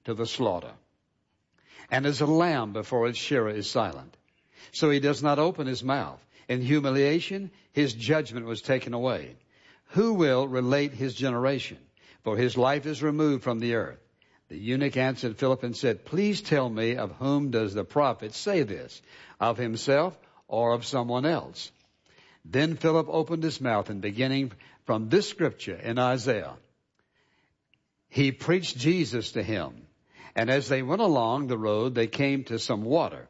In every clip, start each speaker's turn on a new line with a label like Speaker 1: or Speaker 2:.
Speaker 1: to the slaughter, and as a lamb before its shearer is silent, so he does not open his mouth. In humiliation, his judgment was taken away. Who will relate his generation? For his life is removed from the earth. The eunuch answered Philip and said, please tell me, of whom does the prophet say this? Of himself or of someone else? Then Philip opened his mouth, and beginning from this scripture in Isaiah, he preached Jesus to him. And as they went along the road, they came to some water.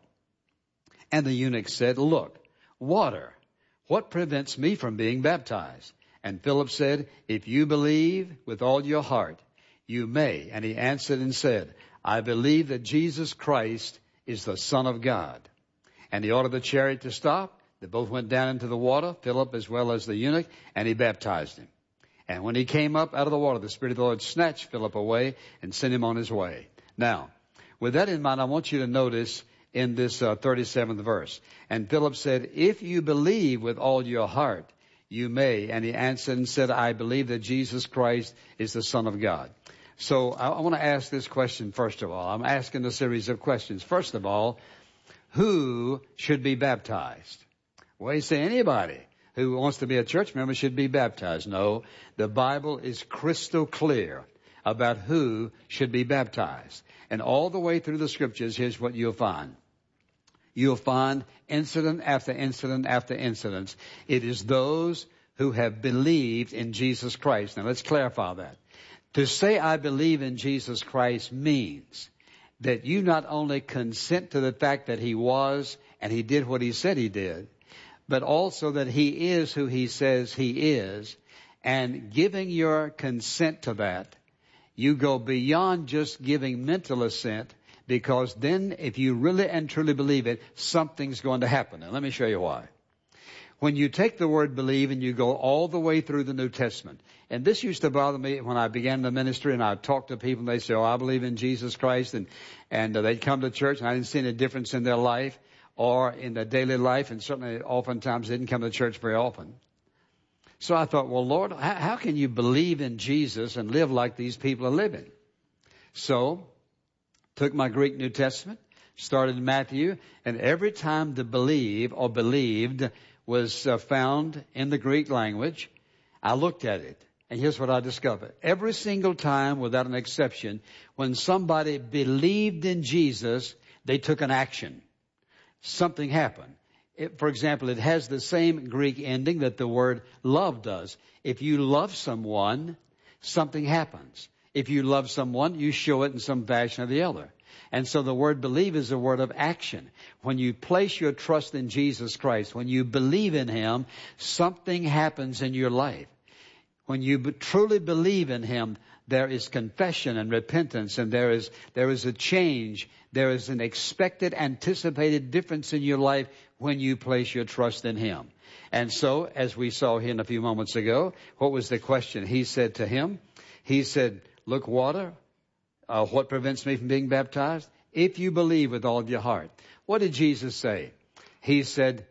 Speaker 1: And the eunuch said, look, water, what prevents me from being baptized? And Philip said, if you believe with all your heart, you may. And he answered and said, I believe that Jesus Christ is the Son of God. And he ordered the chariot to stop. They both went down into the water, Philip as well as the eunuch, and he baptized him. And when he came up out of the water, the Spirit of the Lord snatched Philip away and sent him on his way. Now, with that in mind, I want you to notice in this 37th verse. And Philip said, if you believe with all your heart, you may. And he answered and said, I believe that Jesus Christ is the Son of God. So I want to ask this question first of all. I'm asking a series of questions. First of all, who should be baptized? Well, you say anybody who wants to be a church member should be baptized. No, the Bible is crystal clear about who should be baptized. And all the way through the scriptures, here's what you'll find. You'll find incident after incident after incident. It is those who have believed in Jesus Christ. Now let's clarify that. To say I believe in Jesus Christ means that you not only consent to the fact that he was and he did what he said he did, but also that he is who he says he is. And giving your consent to that, you go beyond just giving mental assent, because then if you really and truly believe it, something's going to happen. And let me show you why. When you take the word believe and you go all the way through the New Testament, and this used to bother me when I began the ministry and I'd talk to people and they'd say, oh, I believe in Jesus Christ, and they'd come to church and I didn't see any difference in their life or in their daily life, and certainly oftentimes they didn't come to church very often. So I thought, well, Lord, how can you believe in Jesus and live like these people are living? So took my Greek New Testament, started in Matthew, and every time the believe or believed was found in the Greek language, I looked at it. And here's what I discovered. Every single time, without an exception, when somebody believed in Jesus, they took an action. Something happened. For example, it has the same Greek ending that the word love does. If you love someone, something happens. If you love someone, you show it in some fashion or the other. And so the word believe is a word of action. When you place your trust in Jesus Christ, when you believe in him, something happens in your life. When you truly believe in him, there is confession and repentance, and there is a change. There is an expected, anticipated difference in your life when you place your trust in him. And so, as we saw here a few moments ago, what was the question? He said to him, he said, look, water, what prevents me from being baptized? If you believe with all your heart. What did Jesus say? He said,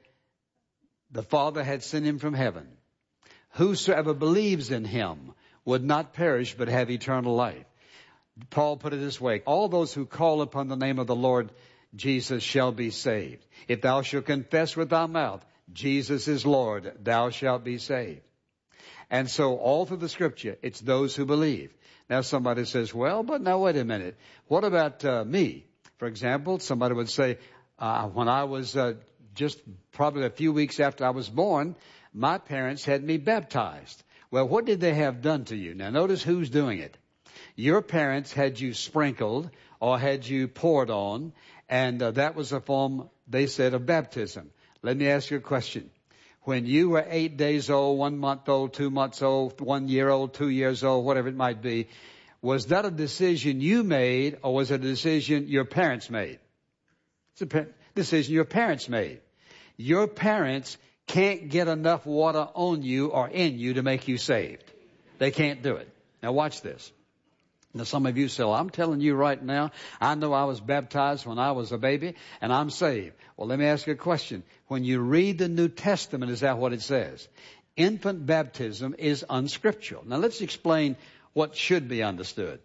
Speaker 1: the Father had sent him from heaven. Whosoever believes in him would not perish but have eternal life. Paul put it this way, all those who call upon the name of the Lord Jesus shall be saved. If thou shalt confess with thy mouth, Jesus is Lord, thou shalt be saved. And so all through the scripture, it's those who believe. Now somebody says, well, but now wait a minute. What about me? For example, somebody would say, when I was just probably a few weeks after I was born, my parents had me baptized. Well, what did they have done to you? Now notice who's doing it. Your parents had you sprinkled or had you poured on, and that was a form, they said, of baptism. Let me ask you a question. When you were 8 days old, 1 month old, 2 months old, 1 year old, 2 years old, whatever it might be, was that a decision you made or was it a decision your parents made? It's a decision your parents made. Your parents can't get enough water on you or in you to make you saved. They can't do it. Now watch this. Now some of you say, well, I'm telling you right now, I know I was baptized when I was a baby and I'm saved. Well, let me ask you a question. When you read the New Testament, is that what it says? Infant baptism is unscriptural. Now let's explain what should be understood.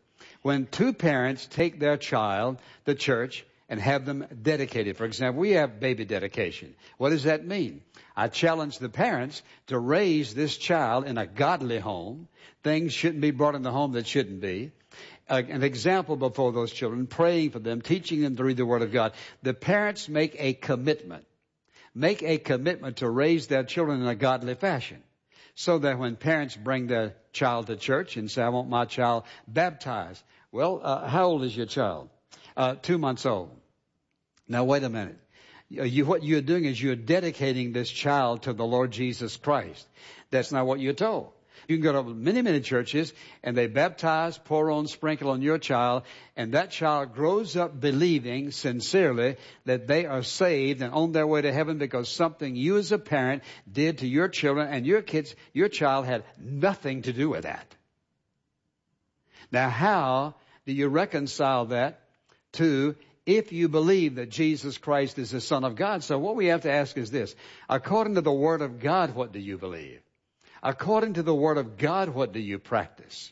Speaker 1: When two parents take their child to church and have them dedicated. For example, we have baby dedication. What does that mean? I challenge the parents to raise this child in a godly home. Things shouldn't be brought in the home that shouldn't be. An example before those children, praying for them, teaching them to read the Word of God. The parents make a commitment. Make a commitment to raise their children in a godly fashion. So that when parents bring their child to church and say, I want my child baptized. Well, how old is your child? 2 months old. Now, wait a minute. What you're doing is you're dedicating this child to the Lord Jesus Christ. That's not what you're told. You can go to many, many churches, and they baptize, pour on, sprinkle on your child, and that child grows up believing sincerely that they are saved and on their way to heaven because something you as a parent did to your children, and your child had nothing to do with that. Now, how do you reconcile that to if you believe that Jesus Christ is the Son of God? So what we have to ask is this. According to the Word of God, what do you believe? According to the Word of God, what do you practice?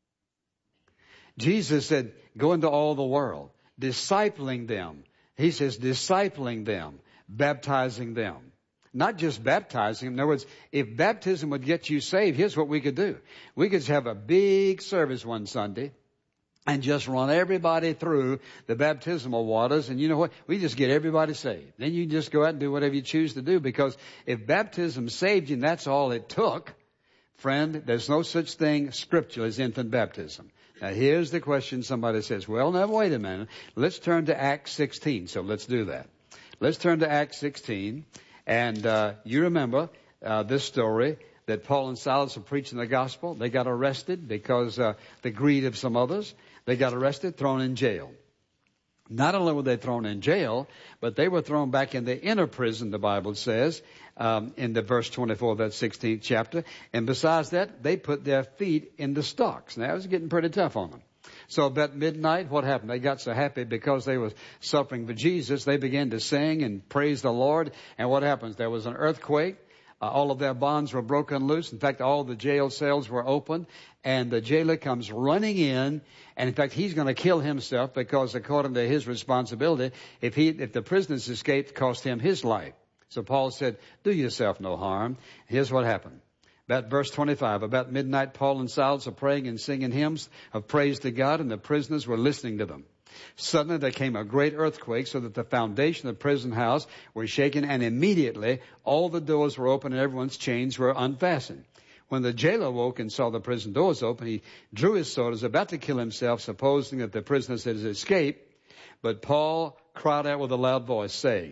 Speaker 1: Jesus said, go into all the world, discipling them. He says, discipling them, baptizing them. Not just baptizing them. In other words, if baptism would get you saved, here's what we could do. We could have a big service one Sunday and just run everybody through the baptismal waters. And you know what? We just get everybody saved. Then you just go out and do whatever you choose to do. Because if baptism saved you and that's all it took, friend, there's no such thing scriptural as infant baptism. Now here's the question somebody says, well, now wait a minute. Let's turn to Acts 16. So let's do that. Let's turn to Acts 16. And you remember this story that Paul and Silas were preaching the gospel. They got arrested because the greed of some others. They got arrested, thrown in jail. Not only were they thrown in jail, but they were thrown back in the inner prison, the Bible says, in the verse 24 of that 16th chapter. And besides that, they put their feet in the stocks. Now, it was getting pretty tough on them. So about midnight, what happened? They got so happy because they were suffering for Jesus, they began to sing and praise the Lord. And what happens? There was an earthquake. All of their bonds were broken loose. In fact, all the jail cells were open. And the jailer comes running in. And in fact, he's going to kill himself because according to his responsibility, if the prisoners escaped, it cost him his life. So Paul said, do yourself no harm. Here's what happened. About verse 25, about midnight, Paul and Silas are praying and singing hymns of praise to God, and the prisoners were listening to them. Suddenly there came a great earthquake so that the foundation of the prison house was shaken, and immediately all the doors were open and everyone's chains were unfastened. When the jailer woke and saw the prison doors open, he drew his sword, was about to kill himself, supposing that the prisoners had escaped. But Paul cried out with a loud voice, saying,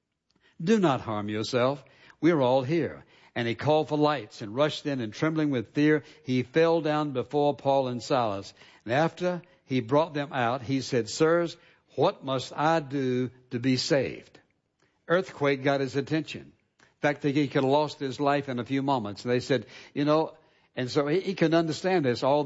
Speaker 1: do not harm yourself. We're all here. And he called for lights and rushed in, and trembling with fear, he fell down before Paul and Silas. And after he brought them out, he said, sirs, what must I do to be saved? Earthquake got his attention. In fact, he could have lost his life in a few moments. And they said, and so he could understand this. All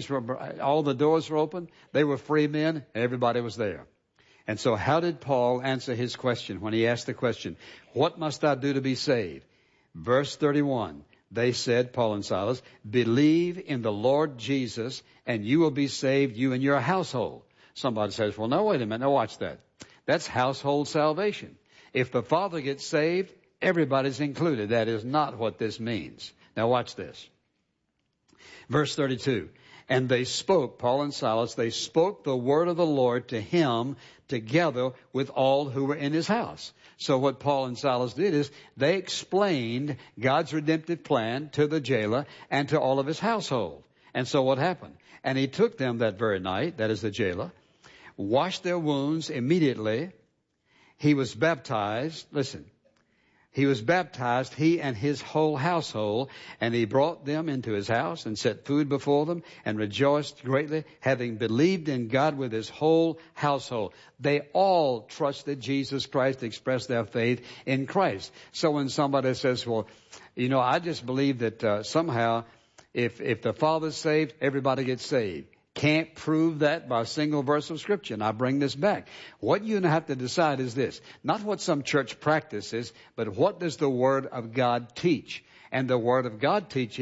Speaker 1: the doors were open. They were free men. Everybody was there. And so how did Paul answer his question when he asked the question, what must I do to be saved? Verse 31, they said, Paul and Silas, believe in the Lord Jesus and you will be saved, you and your household. Somebody says, well, no, wait a minute. Now watch that. That's household salvation. If the father gets saved, everybody's included. That is not what this means. Now watch this. Verse 32. And they spoke, Paul and Silas, they spoke the word of the Lord to him together with all who were in his house. So what Paul and Silas did is they explained God's redemptive plan to the jailer and to all of his household. And so what happened? And he took them that very night, that is the jailer, washed their wounds immediately. He was baptized. Listen. He was baptized, he and his whole household, and he brought them into his house and set food before them and rejoiced greatly, having believed in God with his whole household. They all trusted Jesus Christ, expressed their faith in Christ. So when somebody says, well, I just believe that somehow if the Father's saved, everybody gets saved. Can't prove that by a single verse of Scripture. And I bring this back. What you have to decide is this. Not what some church practices, but what does the Word of God teach? And the Word of God teaches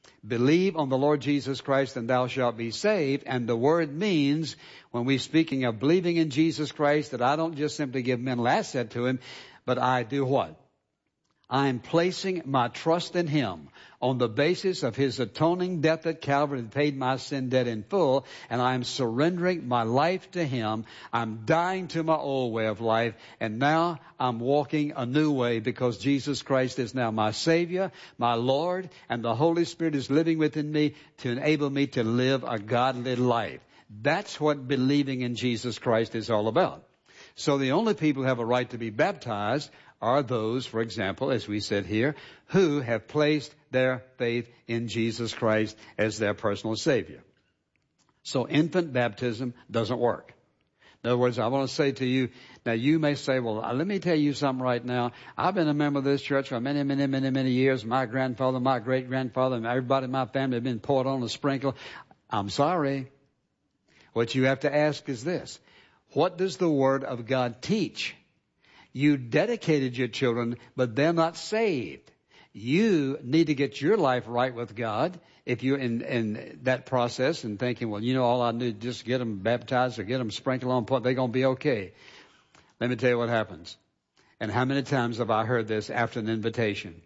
Speaker 1: Believe on the Lord Jesus Christ and thou shalt be saved. And the word means, when we're speaking of believing in Jesus Christ, that I don't just simply give mental assent to Him, but I do what? I'm placing my trust in Him on the basis of His atoning death at Calvary that paid my sin debt in full, and I'm surrendering my life to Him. I'm dying to my old way of life, and now I'm walking a new way because Jesus Christ is now my Savior, my Lord, and the Holy Spirit is living within me to enable me to live a godly life. That's what believing in Jesus Christ is all about. So the only people who have a right to be baptized are those, for example, as we said here, who have placed their faith in Jesus Christ as their personal Savior. So infant baptism doesn't work. In other words, I want to say to you, now you may say, well, let me tell you something right now. I've been a member of this church for many years. My grandfather, my great-grandfather, and everybody in my family have been poured on a sprinkle. I'm sorry. What you have to ask is this. What does the Word of God teach? You dedicated your children, but they're not saved. You need to get your life right with God. If you're in that process and thinking, well, all I need is just get them baptized or get them sprinkled on point, they're going to be okay. Let me tell you what happens. And how many times have I heard this after an invitation?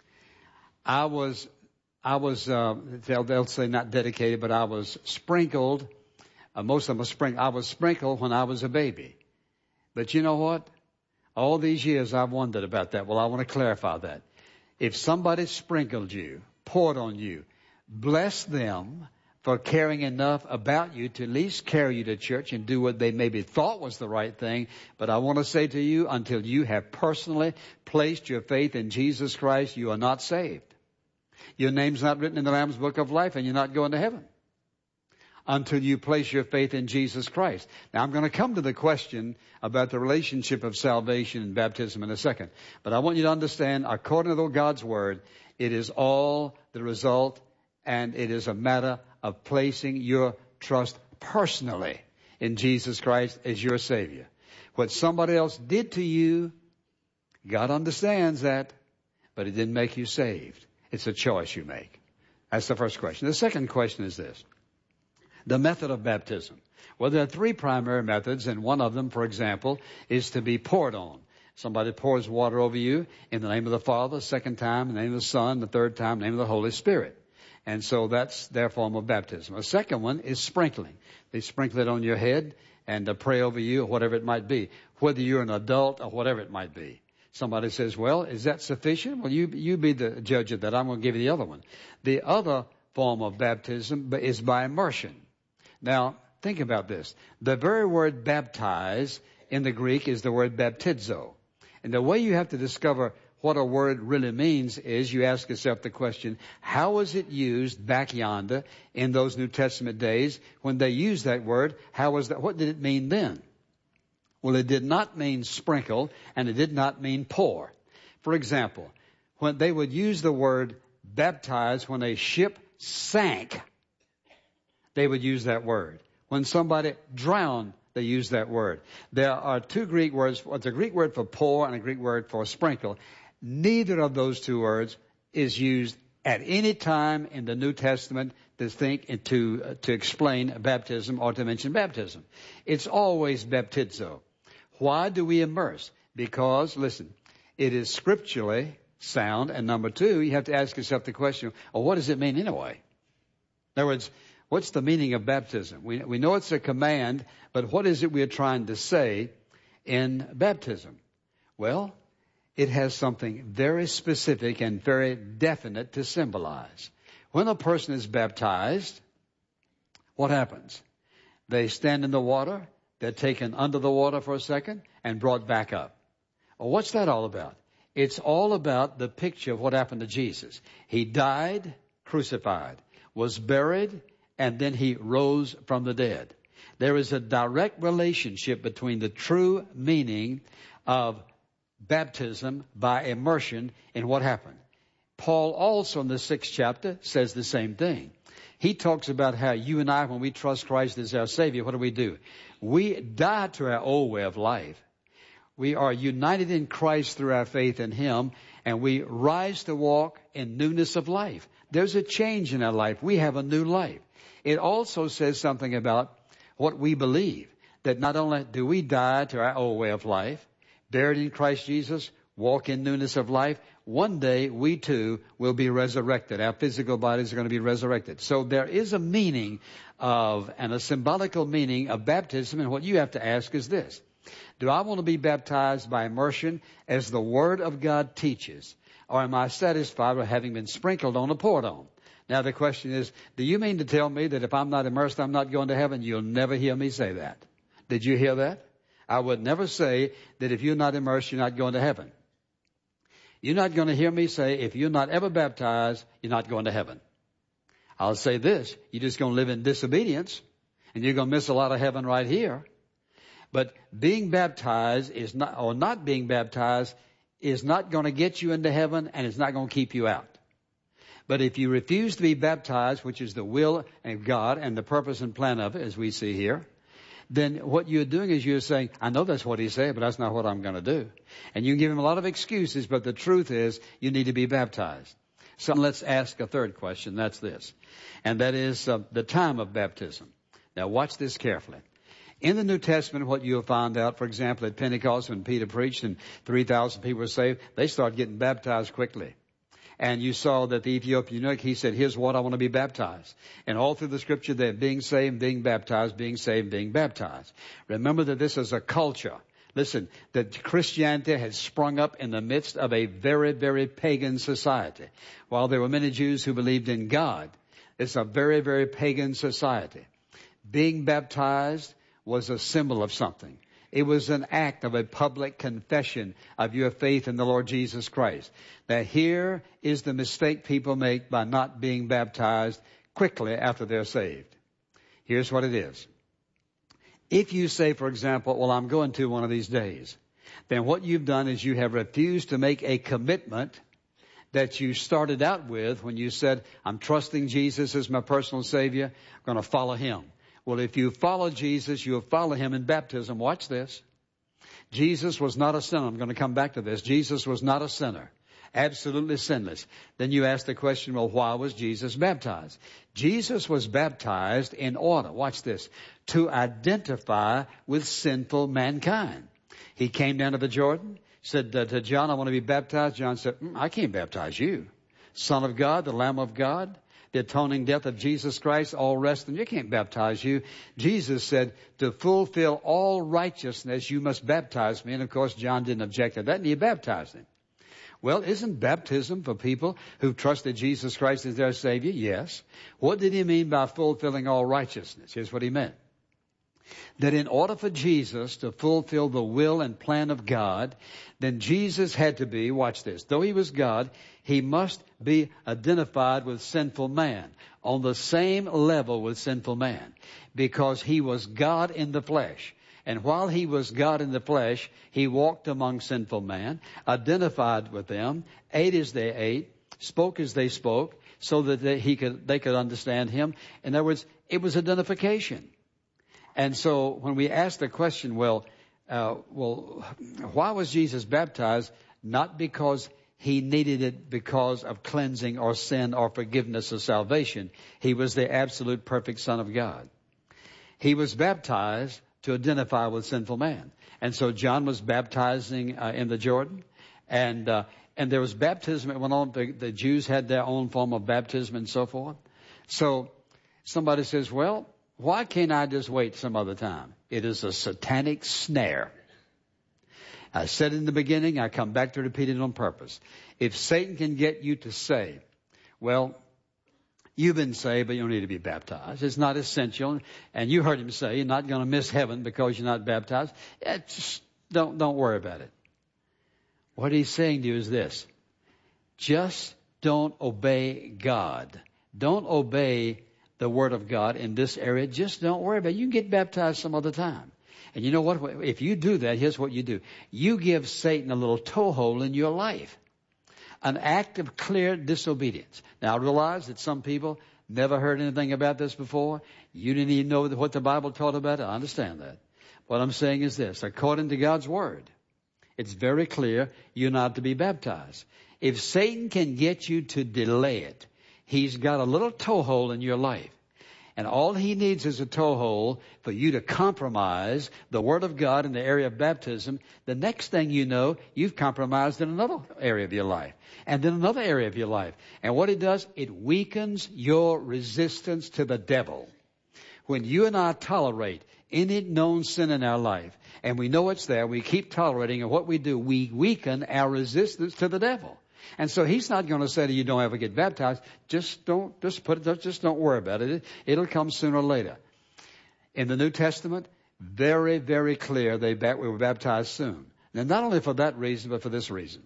Speaker 1: I was, they'll say not dedicated, but I was sprinkled. Most of them are sprinkled. I was sprinkled when I was a baby. But you know what? All these years I've wondered about that. Well, I want to clarify that. If somebody sprinkled you, poured on you, bless them for caring enough about you to at least carry you to church and do what they maybe thought was the right thing. But I want to say to you, until you have personally placed your faith in Jesus Christ, you are not saved. Your name's not written in the Lamb's Book of Life, and you're not going to heaven until you place your faith in Jesus Christ. Now, I'm going to come to the question about the relationship of salvation and baptism in a second. But I want you to understand, according to God's Word, it is all the result, and it is a matter of placing your trust personally in Jesus Christ as your Savior. What somebody else did to you, God understands that, but it didn't make you saved. It's a choice you make. That's the first question. The second question is this. The method of baptism. Well, there are three primary methods, and one of them, for example, is to be poured on. Somebody pours water over you in the name of the Father, second time in the name of the Son, the third time in the name of the Holy Spirit. And so that's their form of baptism. A second one is sprinkling. They sprinkle it on your head and pray over you, or whatever it might be, whether you're an adult or whatever it might be. Somebody says, well, is that sufficient? Well, you be the judge of that. I'm going to give you the other one. The other form of baptism is by immersion. Now, think about this. The very word baptize in the Greek is the word baptizo. And the way you have to discover what a word really means is you ask yourself the question, how was it used back yonder in those New Testament days when they used that word? What did it mean then? Well, it did not mean sprinkle, and it did not mean pour. For example, when they would use the word baptize when a ship sank, they would use that word. When somebody drowned, they use that word. There are two Greek words. It's a Greek word for pour and a Greek word for sprinkle. Neither of those two words is used at any time in the New Testament to explain baptism or to mention baptism. It's always baptizo. Why do we immerse? Because, listen, it is scripturally sound. And number two, you have to ask yourself the question, well, what does it mean anyway? In other words, what's the meaning of baptism? We know it's a command, but what is it we are trying to say in baptism? Well, it has something very specific and very definite to symbolize. When a person is baptized, what happens? They stand in the water, they're taken under the water for a second, and brought back up. Well, what's that all about? It's all about the picture of what happened to Jesus. He died, crucified, was buried, and then he rose from the dead. There is a direct relationship between the true meaning of baptism by immersion in what happened. Paul also in the 6th chapter says the same thing. He talks about how you and I, when we trust Christ as our Savior, what do? We die to our old way of life. We are united in Christ through our faith in Him, and we rise to walk in newness of life. There's a change in our life. We have a new life. It also says something about what we believe, that not only do we die to our old way of life, buried in Christ Jesus, walk in newness of life, one day we too will be resurrected. Our physical bodies are going to be resurrected. So there is a meaning of, and a symbolical meaning of baptism, and what you have to ask is this. Do I want to be baptized by immersion as the Word of God teaches? Or am I satisfied with having been sprinkled on or poured on? Now the question is, do you mean to tell me that if I'm not immersed, I'm not going to heaven? You'll never hear me say that. Did you hear that? I would never say that if you're not immersed, you're not going to heaven. You're not going to hear me say, if you're not ever baptized, you're not going to heaven. I'll say this, you're just going to live in disobedience, and you're going to miss a lot of heaven right here. But being baptized is not, or not being baptized is not going to get you into heaven, and it's not going to keep you out. But if you refuse to be baptized, which is the will of God and the purpose and plan of it, as we see here, then what you're doing is you're saying, I know that's what He said, but that's not what I'm going to do. And you can give Him a lot of excuses, but the truth is you need to be baptized. So let's ask a third question. That's this. And that is the time of baptism. Now watch this carefully. In the New Testament, what you'll find out, for example, at Pentecost when Peter preached and 3,000 people were saved, they started getting baptized quickly. And you saw that the Ethiopian eunuch, he said, here's what I want to be baptized. And all through the scripture, they're being saved, being baptized, being saved, being baptized. Remember that this is a culture. Listen, that Christianity had sprung up in the midst of a very, very pagan society. While there were many Jews who believed in God, it's a very, very pagan society. Being baptized was a symbol of something. It was an act of a public confession of your faith in the Lord Jesus Christ. Now here is the mistake people make by not being baptized quickly after they're saved. Here's what it is. If you say, for example, well, I'm going to one of these days, then what you've done is you have refused to make a commitment that you started out with when you said, I'm trusting Jesus as my personal Savior. I'm going to follow Him. Well, if you follow Jesus, you'll follow Him in baptism. Watch this. Jesus was not a sinner. I'm going to come back to this. Jesus was not a sinner. Absolutely sinless. Then you ask the question, well, why was Jesus baptized? Jesus was baptized in order, watch this, to identify with sinful mankind. He came down to the Jordan, said to John, I want to be baptized. John said, I can't baptize you. Son of God, the Lamb of God, the atoning death of Jesus Christ, all rest, and you can't baptize you. Jesus said, to fulfill all righteousness, you must baptize me. And of course, John didn't object to that, and he baptized him. Well, isn't baptism for people who trusted Jesus Christ as their Savior? Yes. What did he mean by fulfilling all righteousness? Here's what he meant. That in order for Jesus to fulfill the will and plan of God, then Jesus had to be, watch this, though He was God, He must be identified with sinful man, on the same level with sinful man, because He was God in the flesh. And while He was God in the flesh, He walked among sinful man, identified with them, ate as they ate, spoke as they spoke, so that they could understand Him. In other words, it was identification. And so when we ask the question, why was Jesus baptized? Not because He needed it because of cleansing or sin or forgiveness or salvation. He was the absolute perfect Son of God. He was baptized to identify with sinful man. And so John was baptizing in the Jordan. And there was baptism that went on. The Jews had their own form of baptism and so forth. So somebody says, well, why can't I just wait some other time? It is a satanic snare. I said in the beginning, I come back to repeat it on purpose. If Satan can get you to say, well, you've been saved, but you don't need to be baptized. It's not essential. And you heard him say, you're not going to miss heaven because you're not baptized. Just don't worry about it. What he's saying to you is this. Just don't obey God. Don't obey the Word of God in this area. Just don't worry about it. You can get baptized some other time. And you know what? If you do that, here's what you do. You give Satan a little toehold in your life. An act of clear disobedience. Now, I realize that some people never heard anything about this before. You didn't even know what the Bible taught about it. I understand that. What I'm saying is this. According to God's Word, It's very clear you're not to be baptized. If Satan can get you to delay it, he's got a little toehold in your life. And all he needs is a toehold for you to compromise the Word of God in the area of baptism. The next thing you know, you've compromised in another area of your life. And then another area of your life. And what it does, it weakens your resistance to the devil. When you and I tolerate any known sin in our life, and we know it's there, we keep tolerating, and what we do, we weaken our resistance to the devil. And so he's not going to say to you, don't ever get baptized. Just don't worry about it. It'll come sooner or later. In the New Testament, very, very clear we were baptized soon. Now, not only for that reason, but for this reason.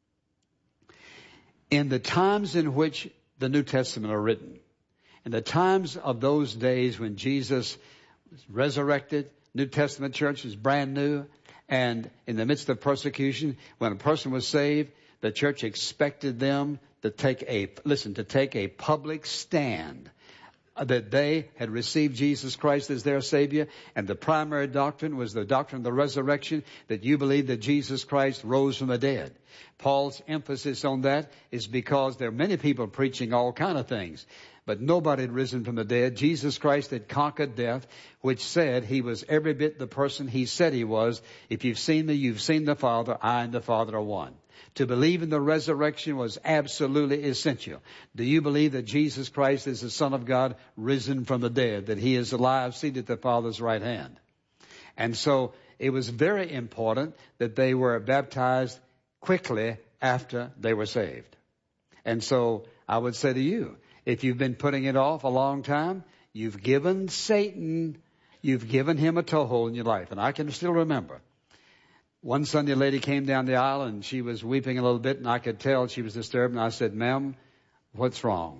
Speaker 1: In the times in which the New Testament are written, in the times of those days when Jesus was resurrected, New Testament church was brand new, and in the midst of persecution, when a person was saved, the church expected them to take a public stand that they had received Jesus Christ as their Savior, and the primary doctrine was the doctrine of the resurrection, that you believe that Jesus Christ rose from the dead. Paul's emphasis on that is because there are many people preaching all kind of things, but nobody had risen from the dead. Jesus Christ had conquered death, which said he was every bit the person he said he was. If you've seen me, you've seen the Father. I and the Father are one. To believe in the resurrection was absolutely essential. Do you believe that Jesus Christ is the Son of God, risen from the dead, that he is alive, seated at the Father's right hand? And so it was very important that they were baptized quickly after they were saved. And so I would say to you, if you've been putting it off a long time, you've given Satan, you've given him a toehold in your life. And I can still remember. One Sunday, a lady came down the aisle, and she was weeping a little bit, and I could tell she was disturbed. And I said, "Ma'am, what's wrong?"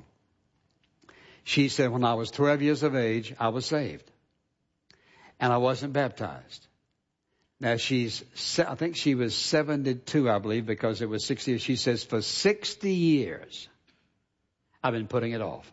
Speaker 1: She said, "When I was 12 years of age, I was saved. And I wasn't baptized." Now, I think she was 72, I believe, because it was 60 years. She says, "For 60 years, I've been putting it off."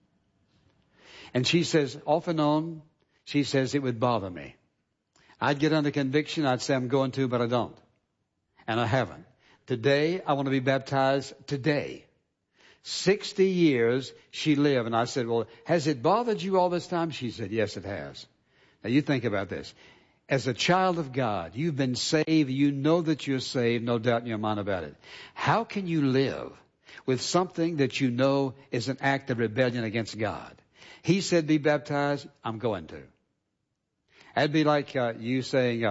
Speaker 1: And she says, off and on, she says, it would bother me. I'd get under conviction. I'd say I'm going to, but I don't. And I haven't. Today, I want to be baptized today. 60 years she lived. And I said, "Well, has it bothered you all this time?" She said, "Yes, it has." Now, you think about this. As a child of God, you've been saved. You know that you're saved. No doubt in your mind about it. How can you live with something that you know is an act of rebellion against God? He said, "Be baptized." I'm going to. That'd be like you saying,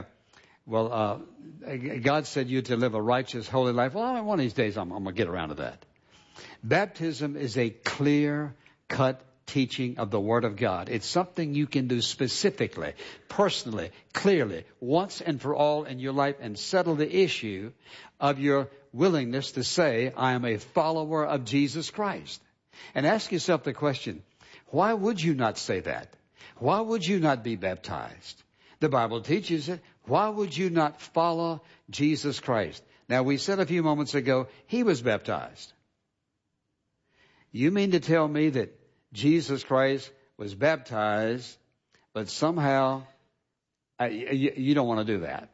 Speaker 1: God said you to live a righteous, holy life. Well, one of these days I'm going to get around to that. Baptism is a clear-cut teaching of the Word of God. It's something you can do specifically, personally, clearly, once and for all in your life, and settle the issue of your willingness to say, "I am a follower of Jesus Christ." And ask yourself the question, why would you not say that? Why would you not be baptized? The Bible teaches it. Why would you not follow Jesus Christ? Now, we said a few moments ago, he was baptized. You mean to tell me that Jesus Christ was baptized, but somehow you don't want to do that?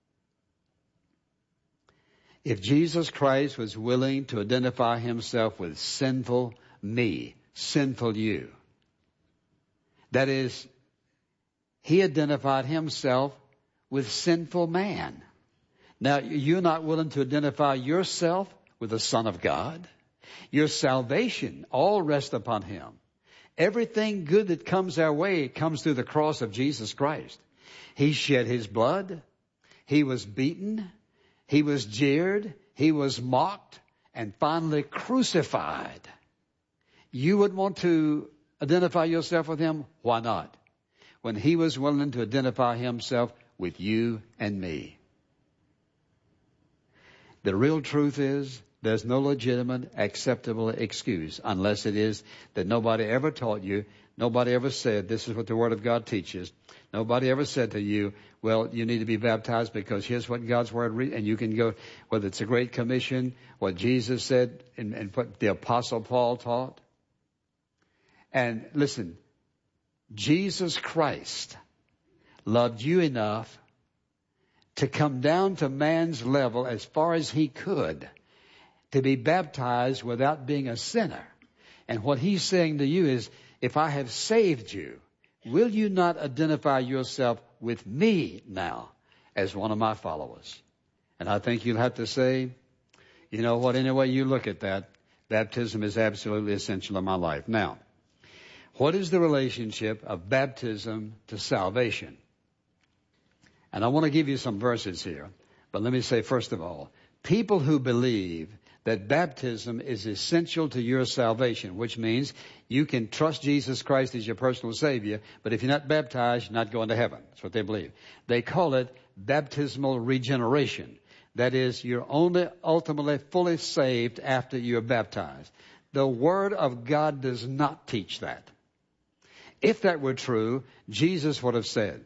Speaker 1: If Jesus Christ was willing to identify himself with sinful me, sinful you, that is, he identified himself with sinful man. Now, you're not willing to identify yourself with the Son of God. Your salvation all rests upon him. Everything good that comes our way comes through the cross of Jesus Christ. He shed his blood. He was beaten. He was jeered. He was mocked, and finally crucified. You would want to identify yourself with him? Why not? When he was willing to identify himself with you and me. The real truth is there's no legitimate, acceptable excuse unless it is that nobody ever taught you, nobody ever said, this is what the Word of God teaches. Nobody ever said to you, well, you need to be baptized because here's what God's Word and you can go, whether it's a Great Commission, what Jesus said, and what the Apostle Paul taught. And listen, Jesus Christ loved you enough to come down to man's level as far as he could, to be baptized without being a sinner. And what he's saying to you is, if I have saved you, will you not identify yourself with me now as one of my followers? And I think you'll have to say, you know what, any way you look at that, baptism is absolutely essential in my life. Now, what is the relationship of baptism to salvation? And I want to give you some verses here. But let me say, first of all, people who believe that baptism is essential to your salvation, which means you can trust Jesus Christ as your personal Savior, but if you're not baptized, you're not going to heaven. That's what they believe. They call it baptismal regeneration. That is, you're only ultimately fully saved after you're baptized. The Word of God does not teach that. If that were true, Jesus would have said,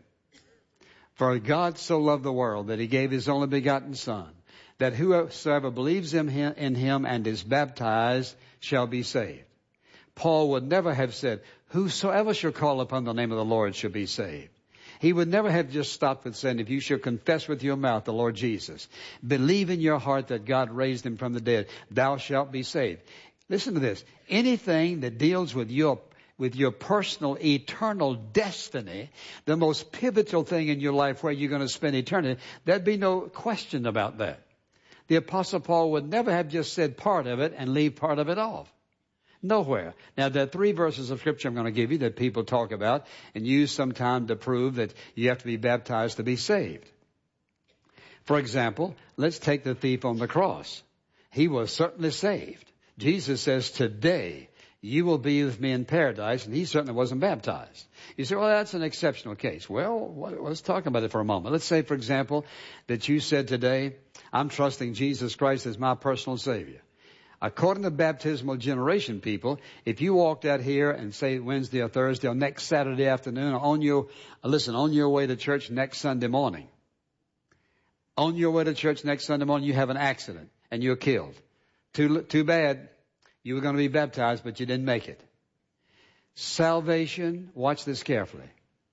Speaker 1: "For God so loved the world that he gave his only begotten Son, that whosoever believes in him and is baptized shall be saved." Paul would never have said, "Whosoever shall call upon the name of the Lord shall be saved." He would never have just stopped with saying, "If you shall confess with your mouth the Lord Jesus, believe in your heart that God raised him from the dead, thou shalt be saved." Listen to this. Anything that deals with your personal eternal destiny, the most pivotal thing in your life where you're going to spend eternity, there'd be no question about that. The Apostle Paul would never have just said part of it and leave part of it off. Nowhere. Now, there are 3 verses of Scripture I'm going to give you that people talk about and use sometime to prove that you have to be baptized to be saved. For example, let's take the thief on the cross. He was certainly saved. Jesus says, "Today you will be with me in paradise," and he certainly wasn't baptized. You say, well, that's an exceptional case. Well, let's talk about it for a moment. Let's say, for example, that you said today, "I'm trusting Jesus Christ as my personal Savior." According to baptismal generation people, if you walked out here and say Wednesday or Thursday or next Saturday afternoon, or on your way to church next Sunday morning, you have an accident and you're killed. Too bad. You were going to be baptized, but you didn't make it. Salvation, watch this carefully,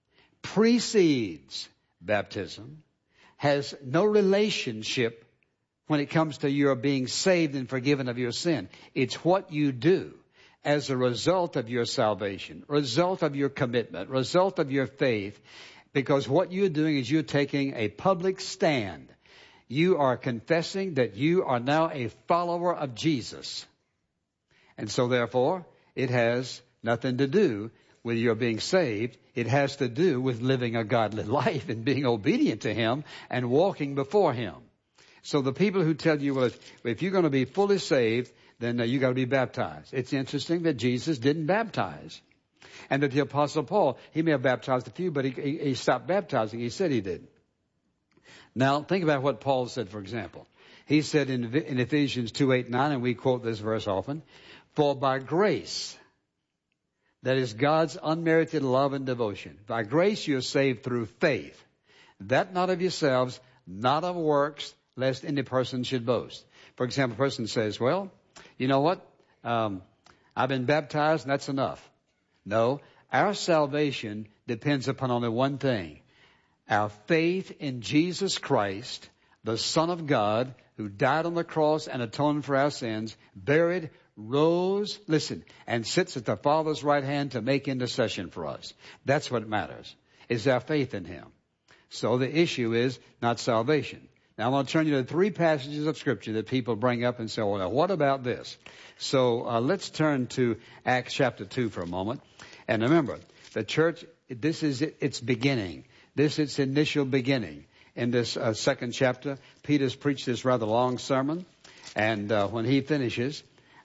Speaker 1: precedes baptism, has no relationship when it comes to your being saved and forgiven of your sin. It's what you do as a result of your salvation, result of your commitment, result of your faith, because what you're doing is you're taking a public stand. You are confessing that you are now a follower of Jesus. And so therefore, it has nothing to do with your being saved. It has to do with living a godly life and being obedient to him and walking before him. So the people who tell you, well, if you're going to be fully saved, then you got to be baptized. It's interesting that Jesus didn't baptize. And that the Apostle Paul, he may have baptized a few, but he stopped baptizing. He said he did. Now, think about what Paul said, for example. He said in Ephesians 2:8-9, and we quote this verse often, "For by grace," that is God's unmerited love and devotion, "by grace you're saved through faith, that not of yourselves, not of works, lest any person should boast." For example, a person says, "Well, you know what? I've been baptized and that's enough." No, our salvation depends upon only one thing: our faith in Jesus Christ, the Son of God, who died on the cross and atoned for our sins, buried, rose, listen, and sits at the Father's right hand to make intercession for us. That's what matters, is our faith in him. So the issue is not salvation. Now, I'm going to turn you to 3 passages of Scripture that people bring up and say, well, now, what about this? So let's turn to Acts chapter 2 for a moment. And remember, the church, this is its beginning. This is its initial beginning. In this second chapter, Peter's preached this rather long sermon. And when he finishes,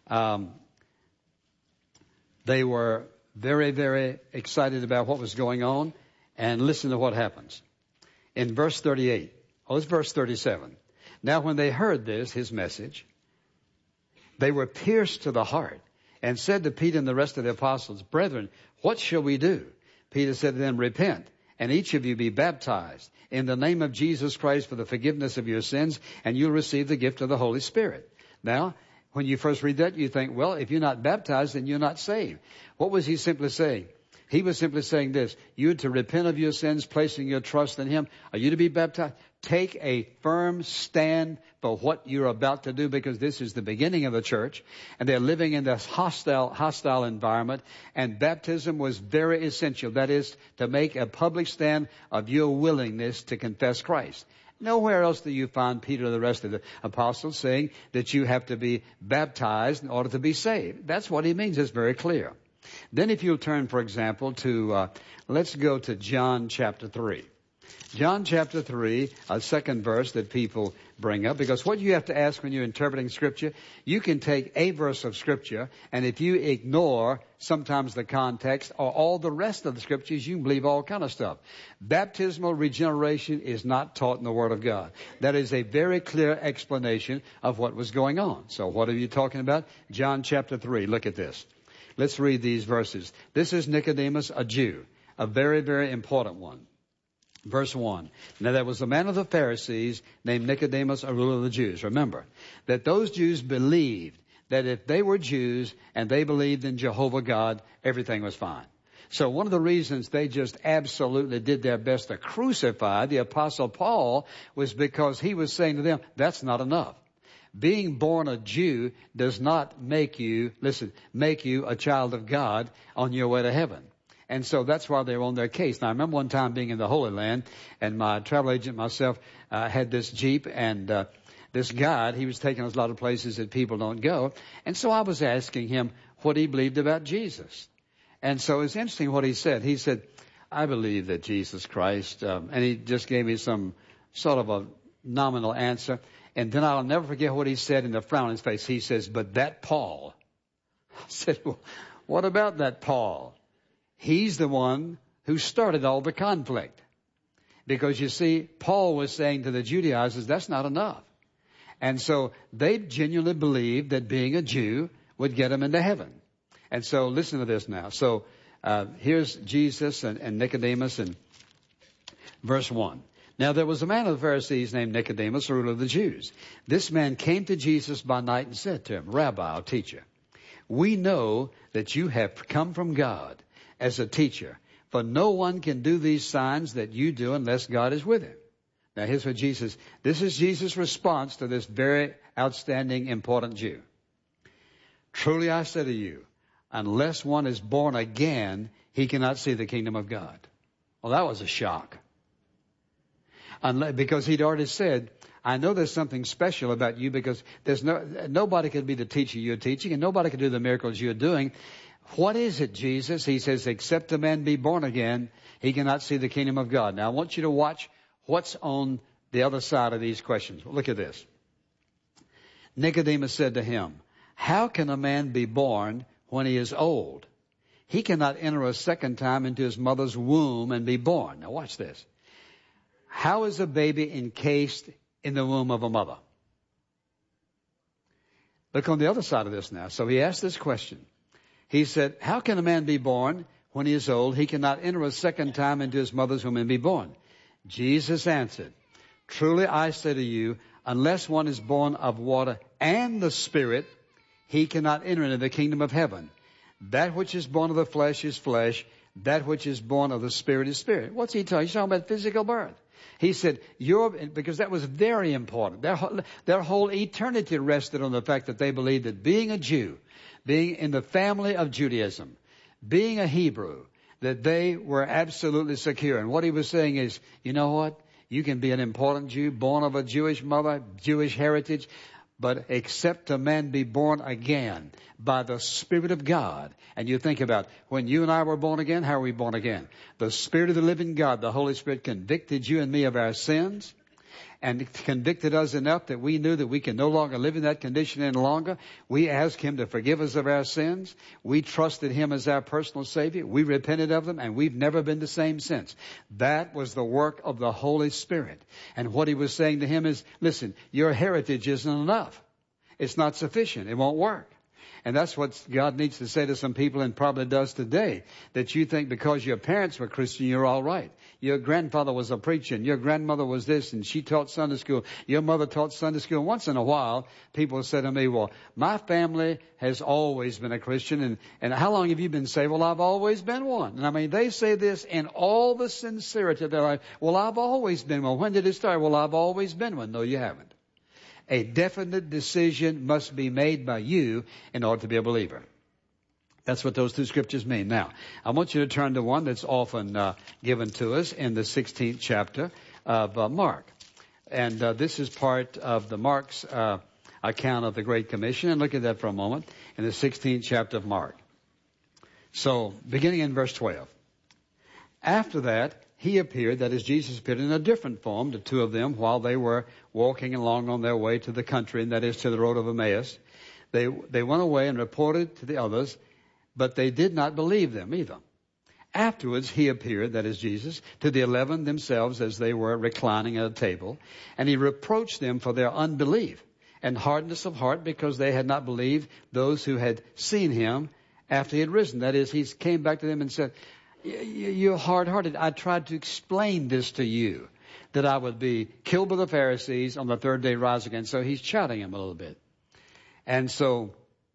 Speaker 1: they were very, very excited about what was going on. And listen to what happens. In verse 38. Oh, it's verse 37. "Now when they heard this, his message, they were pierced to the heart and said to Peter and the rest of the apostles, 'Brethren, what shall we do?' Peter said to them, 'Repent, and each of you be baptized in the name of Jesus Christ for the forgiveness of your sins, and you'll receive the gift of the Holy Spirit.'" Now, when you first read that, you think, well, if you're not baptized, then you're not saved. What was he simply saying? He was simply saying this: you to repent of your sins, placing your trust in Him. Are you to be baptized? Take a firm stand for what you're about to do, because this is the beginning of the church, and they're living in this hostile environment, and baptism was very essential. That is, to make a public stand of your willingness to confess Christ. Nowhere else do you find Peter or the rest of the apostles saying that you have to be baptized in order to be saved. That's what he means. It's very clear. Then if you'll turn, for example, to, let's go to John chapter 3. John chapter 3, a second verse that people bring up, because what you have to ask when you're interpreting Scripture, you can take a verse of Scripture, and if you ignore sometimes the context or all the rest of the Scriptures, you can believe all kind of stuff. Baptismal regeneration is not taught in the Word of God. That is a very clear explanation of what was going on. So what are you talking about? John chapter 3, look at this. Let's read these verses. This is Nicodemus, a Jew, a very, very important one. Verse 1. Now there was a man of the Pharisees named Nicodemus, a ruler of the Jews. Remember that those Jews believed that if they were Jews and they believed in Jehovah God, everything was fine. So one of the reasons they just absolutely did their best to crucify the Apostle Paul was because he was saying to them, that's not enough. Being born a Jew does not make you a child of God on your way to heaven. And so that's why they were on their case. Now, I remember one time being in the Holy Land, and my travel agent myself had this Jeep, and this guide, he was taking us a lot of places that people don't go. And so I was asking him what he believed about Jesus. And so it's interesting what he said. He said, I believe that Jesus Christ, and he just gave me some sort of a nominal answer. And then I'll never forget what he said in the frown on his face. He says, but that Paul. I said, well, what about that Paul? He's the one who started all the conflict. Because you see, Paul was saying to the Judaizers, that's not enough. And so they genuinely believed that being a Jew would get them into heaven. And so listen to this now. So here's Jesus and Nicodemus in verse 1. Now there was a man of the Pharisees named Nicodemus, a ruler of the Jews. This man came to Jesus by night and said to him, Rabbi, our teacher, we know that you have come from God as a teacher, for no one can do these signs that you do unless God is with him. Now here's what this is Jesus' response to this very outstanding, important Jew. Truly I say to you, unless one is born again, he cannot see the kingdom of God. Well, that was a shock. Because he'd already said, I know there's something special about you, because there's nobody could be the teacher you're teaching, and nobody could do the miracles you're doing. What is it, Jesus? He says, except a man be born again, he cannot see the kingdom of God. Now, I want you to watch what's on the other side of these questions. Look at this. Nicodemus said to him, how can a man be born when he is old? He cannot enter a second time into his mother's womb and be born. Now, watch this. How is a baby encased in the womb of a mother? Look on the other side of this now. So he asked this question. He said, how can a man be born when he is old? He cannot enter a second time into his mother's womb and be born. Jesus answered, truly I say to you, unless one is born of water and the Spirit, he cannot enter into the kingdom of heaven. That which is born of the flesh is flesh. That which is born of the Spirit is spirit. What's he talking? He's talking about physical birth. He said, because that was very important. Their whole eternity rested on the fact that they believed that being a Jew, being in the family of Judaism, being a Hebrew, that they were absolutely secure. And what he was saying is, you know what? You can be an important Jew, born of a Jewish mother, Jewish heritage, but except a man be born again by the Spirit of God. And you think about when you and I were born again, how are we born again? The Spirit of the living God, the Holy Spirit, convicted you and me of our sins, and convicted us enough that we knew that we can no longer live in that condition any longer. We asked Him to forgive us of our sins. We trusted Him as our personal Savior. We repented of them, and we've never been the same since. That was the work of the Holy Spirit. And what He was saying to him is, listen, your heritage isn't enough. It's not sufficient. It won't work. And that's what God needs to say to some people, and probably does today, that you think because your parents were Christian, you're all right. Your grandfather was a preacher, and your grandmother was this, and she taught Sunday school. Your mother taught Sunday school. And once in a while, people say to me, well, my family has always been a Christian, and how long have you been saved? Well, I've always been one. And I mean, they say this in all the sincerity of their life. Well, I've always been one. When did it start? Well, I've always been one. No, you haven't. A definite decision must be made by you in order to be a believer. That's what those two scriptures mean. Now, I want you to turn to one that's often given to us in the 16th chapter of Mark. And this is part of the Mark's account of the Great Commission. And look at that for a moment in the 16th chapter of Mark. So, beginning in verse 12. After that, he appeared, that is, Jesus appeared in a different form to two of them while they were walking along on their way to the country, and that is to the road of Emmaus. They went away and reported to the others, but they did not believe them either. Afterwards, he appeared, that is Jesus, to the 11 themselves as they were reclining at a table, and he reproached them for their unbelief and hardness of heart because they had not believed those who had seen him after he had risen. That is, he came back to them and said, you're hard-hearted. I tried to explain this to you, that I would be killed by the Pharisees, on the third day rise again. So he's chiding him a little bit. And so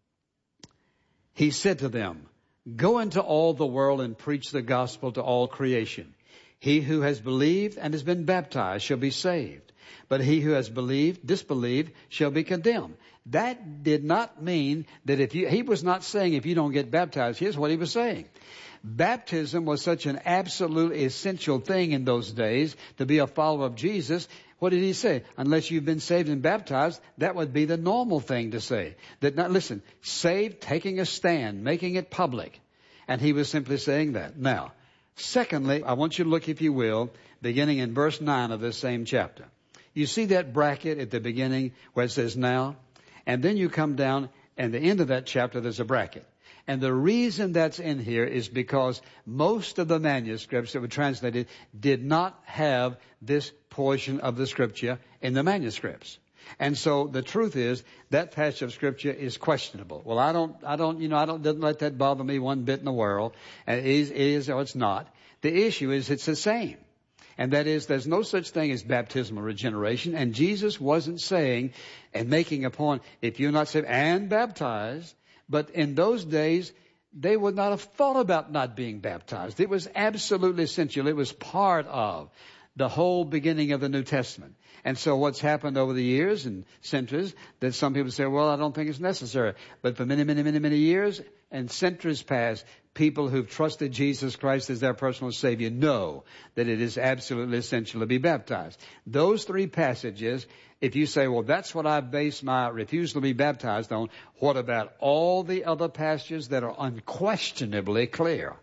Speaker 1: he said to them, go into all the world and preach the gospel to all creation. He who has believed and has been baptized shall be saved, but he who has disbelieved shall be condemned. That did not mean that he was not saying if you don't get baptized. Here's what he was saying. Baptism was such an absolute essential thing in those days to be a follower of Jesus. What did he say? Unless you've been saved and baptized, that would be the normal thing to say. Listen, saved, taking a stand, making it public. And he was simply saying that. Now, secondly, I want you to look, if you will, beginning in verse 9 of this same chapter. You see that bracket at the beginning where it says now? And then you come down, and the end of that chapter, there's a bracket. And the reason that's in here is because most of the manuscripts that were translated did not have this portion of the scripture in the manuscripts. And so the truth is that passage of scripture is questionable. Well, I don't let that bother me one bit in the world. It is or it's not. The issue is it's the same. And that is, there's no such thing as baptismal regeneration. And Jesus wasn't saying and making a point, if you're not saved and baptized. But in those days, they would not have thought about not being baptized. It was absolutely essential. It was part of the whole beginning of the New Testament. And so what's happened over the years and centuries, that some people say, well, I don't think it's necessary. But for many years and centuries past, people who've trusted Jesus Christ as their personal Savior know that it is absolutely essential to be baptized. Those three passages, if you say, well, that's what I base my refusal to be baptized on, what about all the other passages that are unquestionably clear?